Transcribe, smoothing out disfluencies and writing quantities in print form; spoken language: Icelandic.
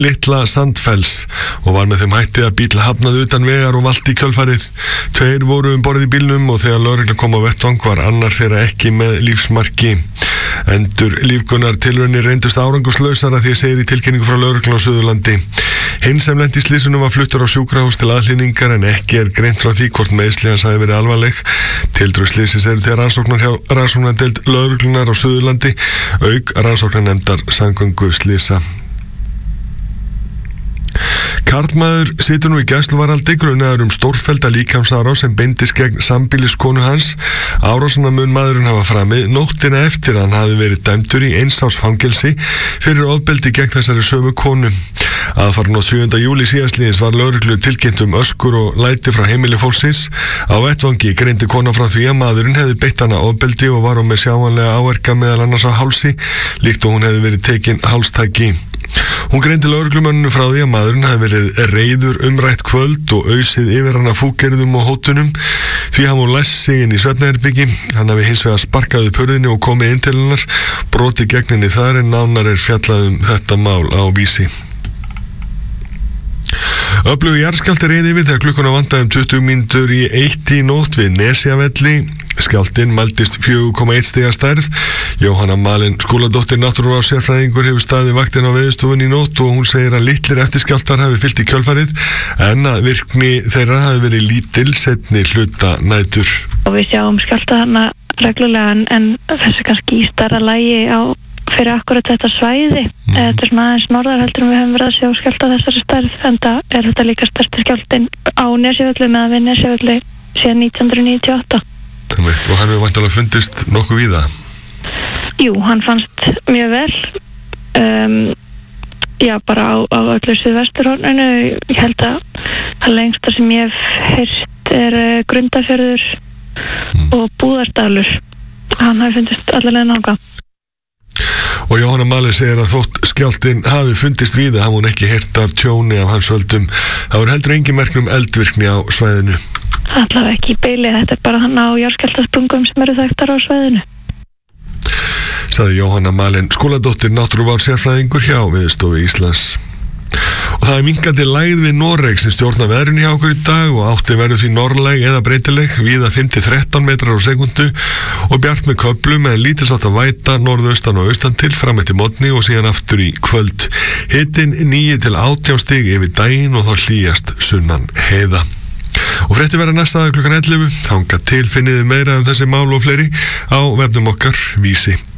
Litla Sandfells og var með þeim hætti að bíll hafnaði utan vegar og valt í kjölfarið. 2 voru borð í bílnum og þegar lögregla kom á vettvang var annar þeirra ekki með lífsmarki. Endur lífgunnar tilraunir reyndust árangurslausar að því segir í tilkynningu frá lögreglu á Suðurlandi. Hinn sem lenti í slysinu var fluttur á sjúkrahús til aðhlynningar en ekki greint frá því hvort meiðsli hans hafi verið alvarleg. Tildrög slysins eru til rannsóknar hjá rannsóknardeild lögreglunar á Suðurlandi auk rannsóknarnefndar samgönguslysa. Karlmaður situr nú í gæsluvarðhaldi grunaður stórfellda líkamsárás sem beindist gegn sambýliskonu hans. Árásina mun maðurinn hafa framið nóttina eftir að hann hafi verið dæmdur í 1 árs fangelsi fyrir ofbeldi gegn þessari sömu konu. Aðfarinn á 7. júlí síðastliðins var lögreglu tilkynnt öskur og læti frá heimili fólksins. Á vettvangi greindi kona frá því að maðurinn hefði beitt hana ofbeldi og var hún með sjáanlega áverka meðal annars á hálsi, líkt og hún hefði verið tekin hálstæki. Hún greindi lögreglumönnum frá því að maðurinn hefði verið reiður umrætt kvöld og ausið yfir hana fúkgerðum og hótunum því hann voru læst sig inn í svefnherbyggi. Hann hafi hins vegar sparkað upp hurðinni og komið inn til hennar, brotið gegn henni þar en nánar fjallað þetta mál á Vísi. Öflugur jarðskjálfti reið yfir þegar klukkuna vantaði 20 mínútur í 1 í nótt við Nesjavelli. Skjálftinn mældist 4,1 stiga stærð. Jóhanna Malin Skúladóttir náttúruvár-sérfræðingur hefur staðið vaktin á Veðurstofunni í nótt og hún segir að litlir eftirskjálftar hafi fylgt í kjölfarið en að virkni þeirra hafi verið lítil seinni hluta nætur. Og við sjáum skjálfta þarna reglulega en þessu kannski í stærra lagi fyrir akkurat þetta svæði. Þetta er svona aðeins norðar heldur við höfum verið að sjá skjálfta þessari stærð en það er þetta líka stærsti skjálftinn á Nesjavelli meðan við Nesjavelli síðan 1998. Og hann hefur væntanlega fundist nokkuð víða? Jú, hann fannst mjög vel. Bara á öllu suðvesturhorninu. Ég held að lengsta sem ég hef heyrt er Grundarfjörður og Búðardalur. Hann hafi fundist allavega náttúrulega. Og Jóhanna Malin segir að þótt skjálftinn hafi fundist víða hafi hún ekki heyrt af tjóni af hans völdum. Það voru heldur engin merki eldvirkni á svæðinu. Allavega ekki í beili, þetta er bara hann á jarðskjálftasprungum sem eru þekktar á svæðinu. Sagði Jóhanna Malin Skúladóttir náttúruvár-sérfræðingur hjá Veðurstofu Íslands. Og það er minnkandi lægð við Noreg sem stjórnar veðrinu hjá okkur í dag og átti verður því norðlæg eða breytileg víða 5-13 metrar á sekundu og bjart með köflum en lítilsátt að væta norðaustan og austan til fram eftir morgni og síðan aftur í kvöld. Hitinn 9-18 stig yfir daginn og þá hlýjast sunnan heiða. Og fréttir verða næsta klukkan 11. Þangað til finniði meira þessi mál og fleiri á vefnum okkar Vísi.